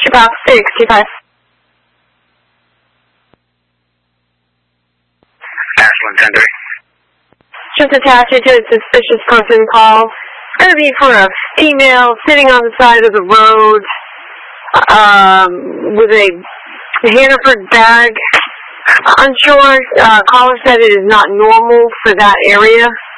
Chicago 65. Ashland 10-3. Just attaching to a suspicious person call. It's going to be for a female sitting on the side of the road with a Hannaford bag. Unsure. Caller said it is not normal for that area.